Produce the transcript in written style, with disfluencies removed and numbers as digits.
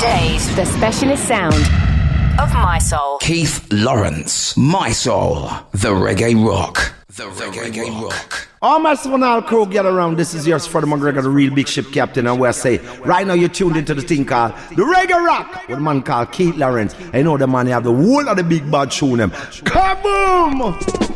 DJs, the specialist sound of My Soul. Keith Lawrence, My Soul, the reggae rock. The reggae rock. All my phenomenal crew get around. This is yours, Freddie McGregor, the real big ship captain. And we say, right now you're tuned into the thing called the Reggae Rock with a man called Keith Lawrence. I know the man, he have the whole of the big bad tune them. Kaboom!